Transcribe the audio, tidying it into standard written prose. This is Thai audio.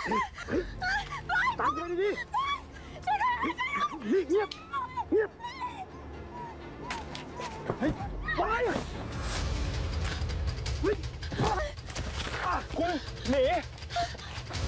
ตามใจดีๆเงียบเงียบเฮ้ยไปเฮ้ยคุณหนี